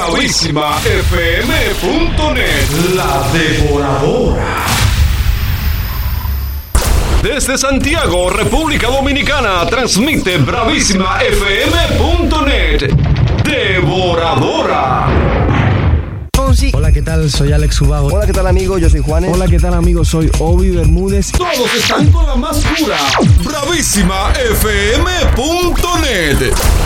BravísimaFM.net, la devoradora. Desde Santiago, República Dominicana, transmite BravísimaFM.net, devoradora. Hola, ¿qué tal? Soy Alex Ubago. Hola, ¿qué tal, amigo? Yo soy Juanes. Hola, ¿qué tal, amigo? Soy Obi Bermúdez. Todos están con la más pura, BravísimaFM.net.